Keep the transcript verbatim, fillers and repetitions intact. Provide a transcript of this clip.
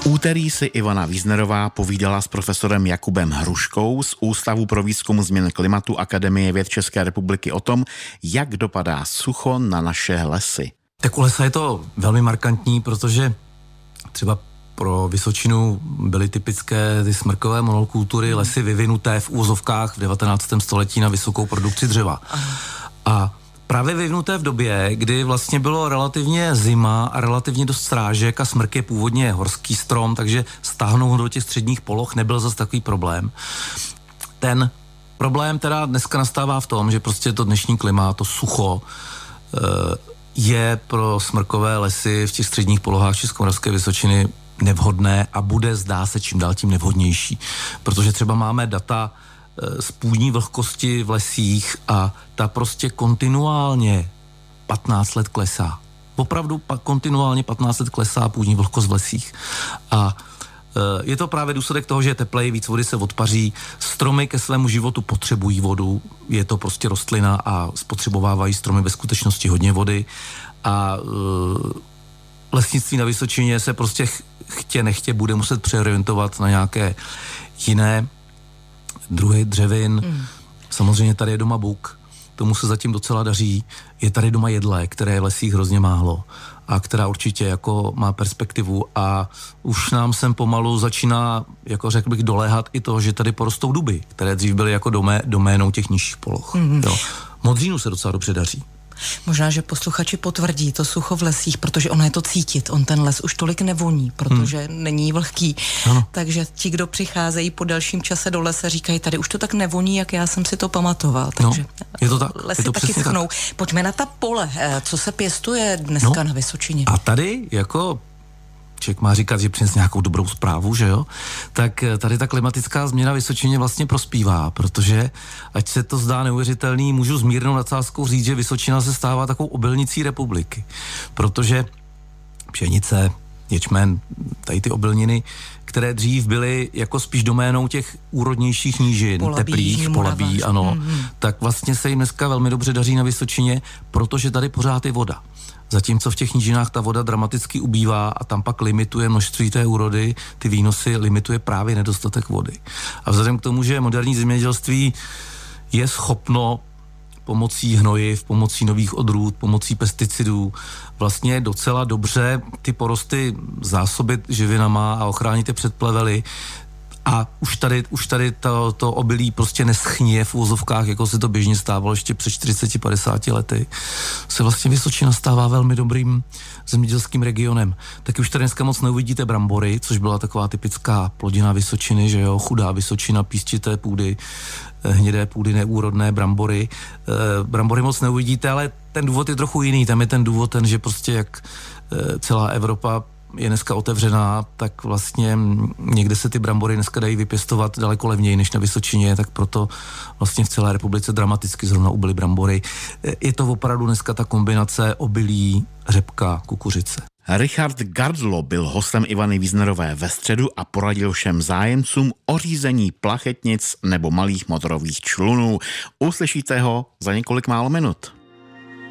úterý si Ivana Wiesnerová povídala s profesorem Jakubem Hruškou z Ústavu pro výzkum změn klimatu Akademie věd České republiky o tom, jak dopadá sucho na naše lesy. Tak u lesa je to velmi markantní, protože třeba pro Vysočinu byly typické ty smrkové monokultury, lesy vyvinuté v úvozovkách v devatenáctém století na vysokou produkci dřeva. A právě vyvinuté v době, kdy vlastně bylo relativně zima a relativně dost srážek a smrk je původně horský strom, takže stáhnout do těch středních poloh nebyl zase takový problém. Ten problém teda dneska nastává v tom, že prostě to dnešní klima, to sucho, je pro smrkové lesy v těch středních polohách Českomoravské Vysočiny nevhodné a bude, zdá se, čím dál tím nevhodnější. Protože třeba máme data z půdní vlhkosti v lesích a ta prostě kontinuálně patnáct let klesá. Opravdu pa, kontinuálně patnáct let klesá půdní vlhkost v lesích. A e, je to právě důsledek toho, že je tepleji, víc vody se odpaří, stromy ke svému životu potřebují vodu, je to prostě rostlina a spotřebovávají stromy ve skutečnosti hodně vody a e, lesnictví na Vysočině se prostě ch- chtě nechtě bude muset přeorientovat na nějaké jiné druhy dřevin. Mm. Samozřejmě tady je doma buk, tomu se zatím docela daří. Je tady doma jedle, které je v lesích hrozně málo a která určitě jako má perspektivu a už nám sem pomalu začíná, jako řekl bych, doléhat i to, že tady porostou duby, které dřív byly jako domé, doménou těch nižších poloh. Mm. Jo. Modřínu se docela dobře daří. Možná, že posluchači potvrdí to sucho v lesích, protože ono je to cítit. On ten les už tolik nevoní, protože hmm. není vlhký. Ano. Takže ti, kdo přicházejí po delším čase do lesa, říkají, tady už to tak nevoní, jak já jsem si to pamatoval. Takže no, je to tak. lesy je to taky schnou. Tak. Pojďme na ta pole. Co se pěstuje dneska no. na Vysočině? A tady jako člověk má říkat, že přines nějakou dobrou zprávu, že jo? Tak tady ta klimatická změna Vysočině vlastně prospívá, protože ať se to zdá neuvěřitelný, můžu s mírnou nadsázkou říct, že Vysočina se stává takovou obilnicí republiky, protože pšenice, ječmen, tady ty obilniny, které dřív byly jako spíš doménou těch úrodnějších nížin, Polabí, teplých, Polabí, ano, mm-hmm. tak vlastně se jim dneska velmi dobře daří na Vysočině, protože tady pořád je voda. Zatímco v těch nížinách ta voda dramaticky ubývá a tam pak limituje množství té úrody, ty výnosy limituje právě nedostatek vody. A vzhledem k tomu, že moderní zemědělství je schopno pomocí hnojiv, pomocí nových odrůd, pomocí pesticidů vlastně docela dobře ty porosty zásobit živinama a ochránit je před plevely, a už tady, už tady to, to obilí prostě neschnie v úvozovkách, jako se to běžně stávalo ještě před čtyřiceti padesáti lety. Se vlastně Vysočina stává velmi dobrým zemědělským regionem. Taky už tady dneska moc neuvidíte brambory, což byla taková typická plodina Vysočiny, že jo, chudá Vysočina, písčité půdy, hnědé půdy, neúrodné brambory. E, brambory moc neuvidíte, ale ten důvod je trochu jiný. Tam je ten důvod ten, že prostě jak e, celá Evropa je dneska otevřená, tak vlastně někde se ty brambory dneska dají vypěstovat daleko levněji než na Vysočině, tak proto vlastně v celé republice dramaticky zrovna ubyly brambory. Je to opravdu dneska ta kombinace obilí, řepka, kukuřice. Richard Gardlo byl hostem Ivany Wiesnerové ve středu a poradil všem zájemcům o řízení plachetnic nebo malých motorových člunů. Uslyšíte ho za několik málo minut.